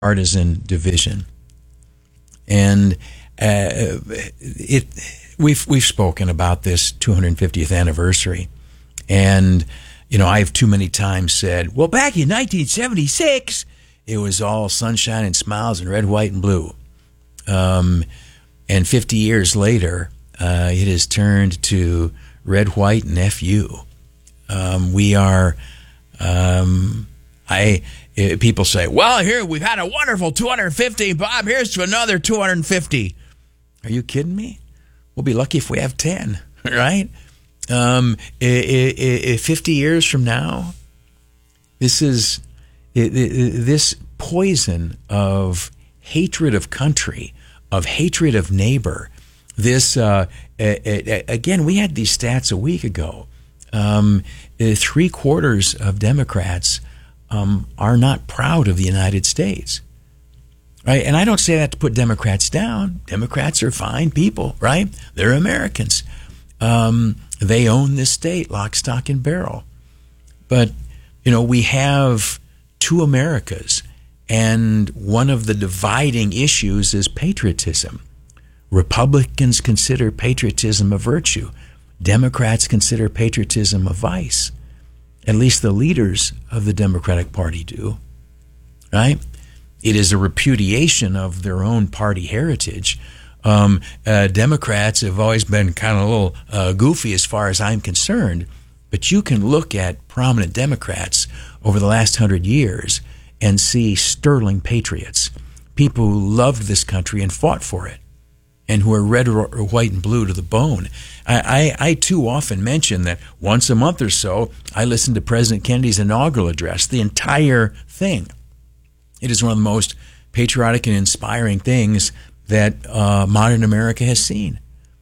partisan division. And we've spoken about this 250th anniversary, and I've too many times said, well, back in 1976, it was all sunshine and smiles and red, white, and blue. And 50 years later, it has turned to red, white, and FU. People say, well, here, we've had a wonderful 250, Bob, here's to another 250. Are you kidding me? We'll be lucky if we have 10, right? 50 years from now, this poison of hatred of country, of hatred of neighbor, again, we had these stats a week ago. 3/4 of Democrats are not proud of the United States, right? And I don't say that to put Democrats down. Democrats are fine people, right? They're Americans. They own this state, lock, stock, and barrel. But, we have two Americas, and one of the dividing issues is patriotism. Republicans consider patriotism a virtue. Democrats consider patriotism a vice. At least the leaders of the Democratic Party do, right? It is a repudiation of their own party heritage. Democrats have always been kind of a little goofy as far as I'm concerned, but you can look at prominent Democrats over the last 100 years and see sterling patriots, people who loved this country and fought for it, and who are red or white and blue to the bone. I too often mention that once a month or so, I listen to President Kennedy's inaugural address, the entire thing. It is one of the most patriotic and inspiring things that modern America has seen.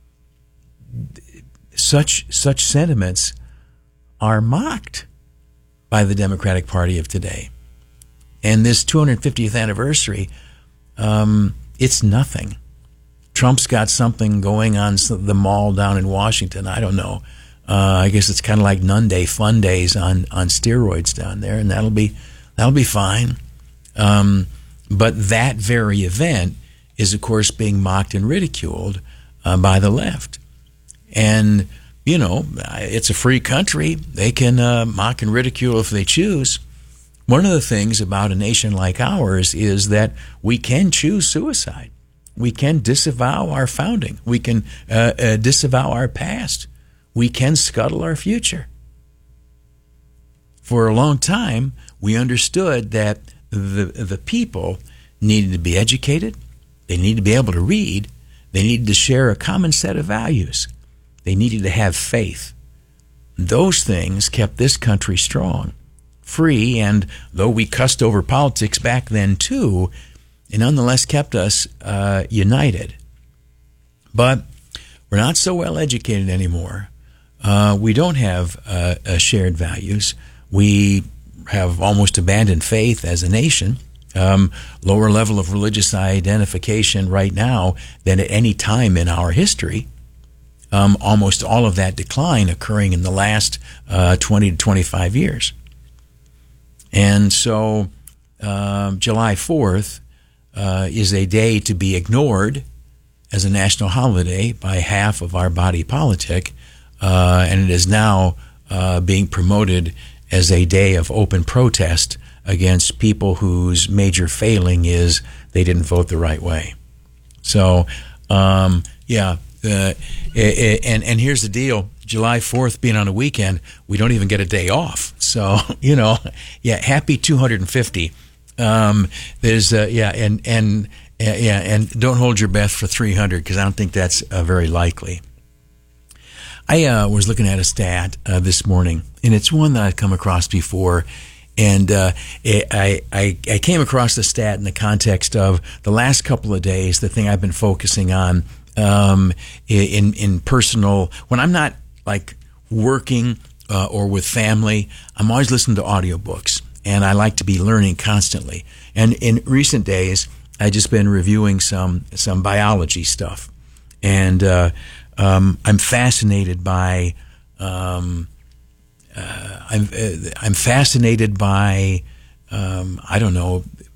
Such sentiments are mocked by the Democratic Party of today. And this 250th anniversary, it's nothing. Trump's got something going on the mall down in Washington. I don't know. I guess it's kind of like Nun Day, fun days on steroids down there, and that'll be fine. But that very event is, of course, being mocked and ridiculed by the left. And, it's a free country. They can mock and ridicule if they choose. One of the things about a nation like ours is that we can choose suicide. We can disavow our founding. We can disavow our past. We can scuttle our future. For a long time, we understood that the people needed to be educated. They needed to be able to read. They needed to share a common set of values. They needed to have faith. Those things kept this country strong, free, and though we cussed over politics back then too, it nonetheless kept us united. But we're not so well educated anymore. We don't have shared values. We have almost abandoned faith as a nation. Lower level of religious identification right now than at any time in our history. Almost all of that decline occurring in the last 20 to 25 years. And so July 4th is a day to be ignored as a national holiday by half of our body politic, and it is now being promoted as a day of open protest against people whose major failing is they didn't vote the right way. So, and here's the deal. July 4th being on a weekend, we don't even get a day off. So, happy 250. There's and don't hold your breath for 300 because I don't think that's very likely. I was looking at a stat this morning, and it's one that I've come across before, and I came across the stat in the context of the last couple of days. The thing I've been focusing on in personal, when I'm not like working or with family, I'm always listening to audiobooks. And I like to be learning constantly. And in recent days, I've just been reviewing some biology stuff, and I'm fascinated by I'm fascinated by I don't know,